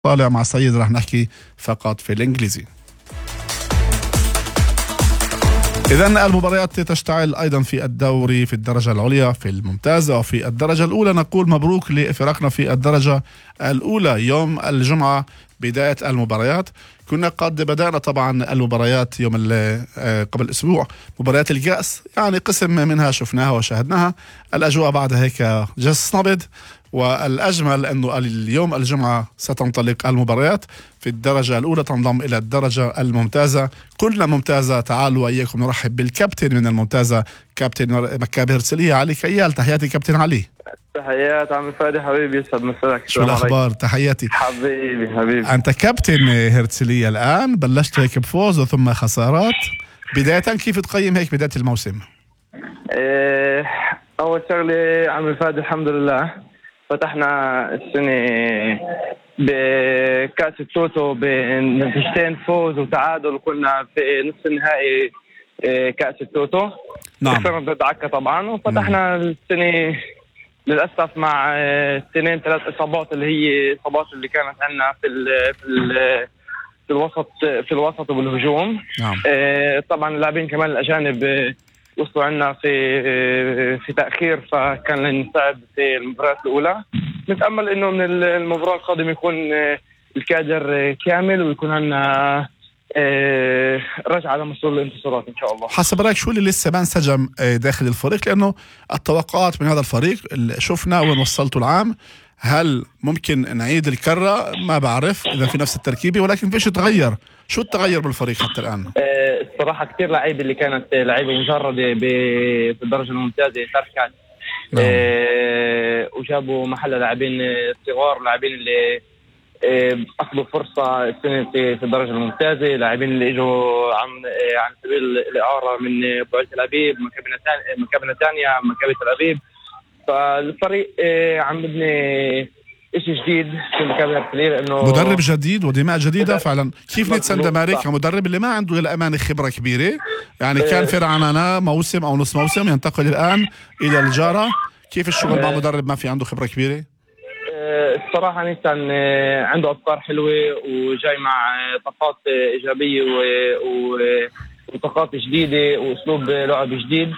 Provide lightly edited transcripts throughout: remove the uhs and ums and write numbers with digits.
طالع مع سيد رح نحكي فقط في الإنجليزي. إذن المباريات تشتعل أيضا في الدوري في الدرجة العليا في الممتازة وفي الدرجة الأولى. نقول مبروك لفرقنا في الدرجة الأولى. يوم الجمعة بداية المباريات. كنا قد بدأنا طبعا المباريات يوم قبل أسبوع مباريات الكأس، يعني قسم منها شفناها وشاهدناها. الأجواء بعد هيك جس نبض، والأجمل أنه اليوم الجمعة ستنطلق المباريات في الدرجة الأولى تنضم إلى الدرجة الممتازة. كلنا ممتازة. تعالوا وإياكم نرحب بالكابتن من الممتازة، كابتن مكابي هرتسلية علي كيال. تحياتي كابتن علي. تحيات عم فادي حبيبي، يسعد مساك. شو الأخبار؟ تحياتي حبيبي. أنت كابتن هرتسلية الآن، بلشت هيك بفوز وثم خسارات. بداية كيف تقيم هيك بداية الموسم؟ أول شغلة عم فادي الحمد لله فتحنا السنة بكأس التوتو بنتيجتين فوز وتعادل، كنا في نصف النهائي كأس التوتو. نعم. خسرنا ضد عكا طبعا، وفتحنا السنة للأسف مع 2-3 إصابات اللي هي إصابات اللي كانت عندنا في الوسط وبالهجوم. نعم. طبعا اللاعبين كمان الأجانب وصلوا عنا في تأخير، فكان نساعد في المباراة الأولى. نتأمل إنه من المباراة القادمة يكون الكادر كامل ويكون عنا رجع على مسؤول الانتصارات إن شاء الله. حسب رأيك شو اللي لسه ما انسجم داخل الفريق؟ لأنه التوقعات من هذا الفريق شفنا وين وصلته العام. هل ممكن نعيد الكرة؟ ما بعرف إذا في نفس التركيبة، ولكن فيش تغير. شو التغير بالفريق حتى الآن؟ الصراحة كتير لعيبة اللي كانت لعيبة مجردة في الدرجة الممتازة تركت. وجابوا محل لاعبين صغار، لاعبين اللي أخذوا فرصة السنة في الدرجة الممتازة، لاعبين اللي إجوا عن سبيل الإعارة من بوعي تل أبيب، مكابي نتانيا، مكابي تل أبيب. فالفريق عم بدنا إشي جديد في مكابي هرتسلية، لأنه مدرب جديد ودماء جديدة فعلا. كيف نتسن دمارك كمدرب اللي ما عنده للأمانة خبرة كبيرة، يعني كان في رعنانا موسم أو نص موسم ينتقل الآن إلى الجارة. كيف الشغل مع مدرب ما في عنده خبرة كبيرة؟ الصراحة نيسان عنده أفكار حلوة وجاي مع طاقات إيجابية وطاقات جديدة وأسلوب لعب جديد.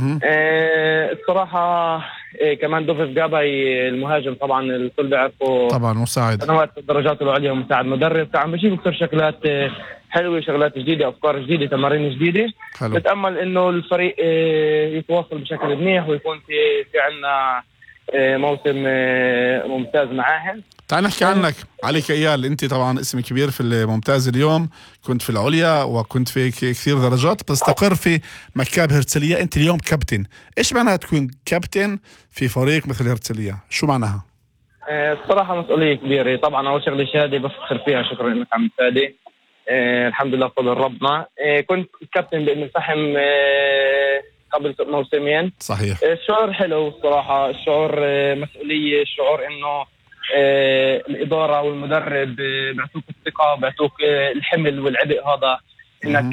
الصراحة كمان دوفيس جاباي المهاجم طبعا الكل بيعرفه، طبعا مساعد سنوات الدرجات العليا ومساعد مدرب، فعم بجيب كثير شكلات حلوة، شغلات جديدة، أفكار جديدة، تمارين جديدة. نتأمل إنه الفريق يتواصل بشكل منيح ويكون في عنا موسم ممتاز معاهم. تعال نحكي عنك علي كيال. انت طبعا اسم كبير في الممتاز اليوم، كنت في العليا وكنت في كثير درجات، بتستقر في مكابي هرتسلية. انت اليوم كابتن. ايش معناها تكون كابتن في فريق مثل هرتسلية؟ شو معناها؟ الصراحة مسؤولية كبيرة. طبعا أول شغلة شهادة بفتخر فيها، شكرا لك عم فادي. الحمد لله بفضل ربنا. كنت كابتن بأم الفحم قبل موسمين. صحيح. الشعور حلو الصراحة، الشعور مسؤولية، الشعور إنه الإدارة والمدرب بيعطوك الثقة، بيعطوك الحمل والعبء هذا، إنك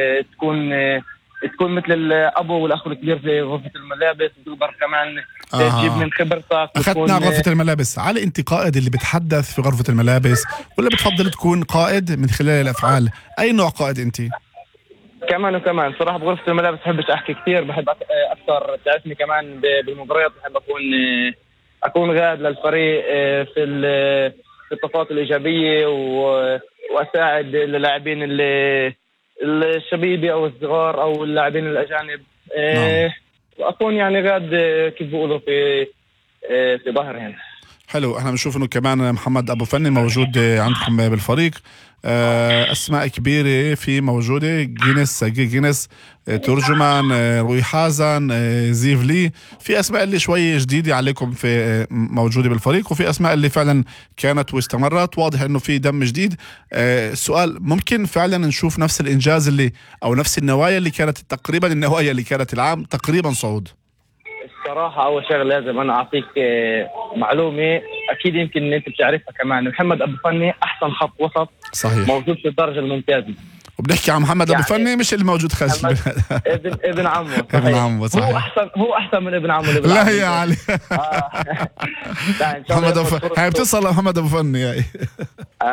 تكون مثل الأبو والأخ الكبير في غرفة الملابس، وتقدر كمان تجيب من خبرتك. أخذنا غرفة الملابس. علي أنت قائد اللي بتحدث في غرفة الملابس ولا بتفضل تكون قائد من خلال الأفعال؟ أي نوع قائد أنت؟ كمان صراحة بغرفة الملابس بحبش أحكي كثير، بحب أكثر تعرفني كمان بالمباريات، بحب أكون غاد للفريق في الطاقات الإيجابية وأساعد اللاعبين الشبيبي أو الصغار أو اللاعبين الأجانب. وأكون يعني غاد كيف بيقولوا في ظهرهم. حلو. احنا بنشوف انه كمان محمد ابو فني موجود عندكم بالفريق. اسماء كبيره في موجوده، جينيس ترجمان، روي حازن، زيفلي. في اسماء اللي شوي جديده عليكم في موجوده بالفريق، وفي اسماء اللي فعلا كانت واستمرت. واضح انه في دم جديد. السؤال، ممكن فعلا نشوف نفس الانجاز اللي او نفس النوايا اللي كانت تقريبا النوايا اللي كانت العام تقريبا صعود؟ الصراحة أول شغلة لازم أنا أعطيك معلومة أكيد يمكن إن أنت بتعرفها كمان. محمد أبو فني أحسن خط وسط. صحيح. موجود في الدرجة الممتازة. بنحكي عن محمد ابو يعني فني، مش اللي موجود خارج البلاد. ابن عمه صحيح. ابن عمه صحيح. هو احسن من ابن عمه اللي لا بيلعب. يا علي. لا ان شاء الله محمد ابو هاي بتصل لمحمد ابو فني هاي.